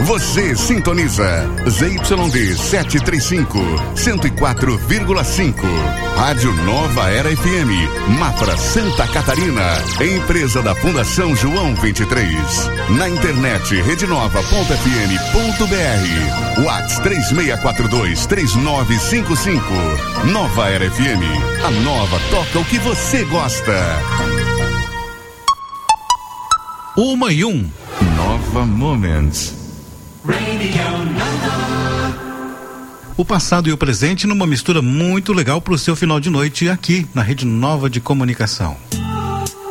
Você sintoniza ZYD 735, 104,5. Rádio Nova Era FM, Mafra, Santa Catarina. Empresa da Fundação João 23. Na internet, redenova.fm.br. WhatsApp 3642-3955. Nova Era FM. A nova toca o que você gosta. 1:01. Nova Moments. O passado e o presente numa mistura muito legal para o seu final de noite aqui na Rede Nova de Comunicação.